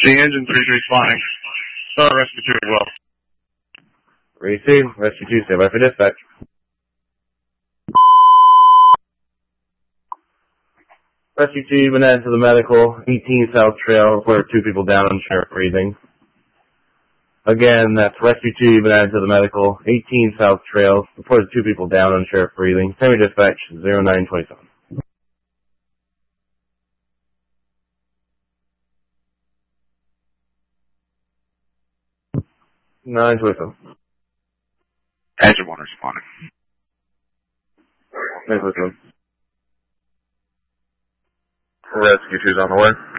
The engine 3's responding. Rescue 2 as well. Received. Rescue 2, stand by for dispatch. Rescue 2, you've been added to the medical. 18 South Trail, reported 2 people down, unsure breathing. Again, that's Rescue 2, you've been added to the medical. 18 South Trail, reported 2 people down, unsure breathing. Semi dispatch 0927. 927. Engine 1 responding. 927. Rescue 2's on the way.